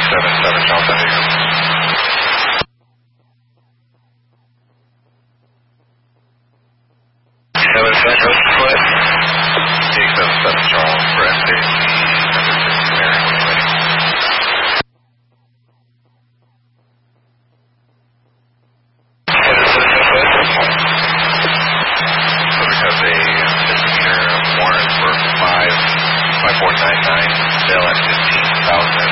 877 Charles San Diego. 77 Coast Split. 877 Charles for SAC. Warrant for 5499, sale at 15,000.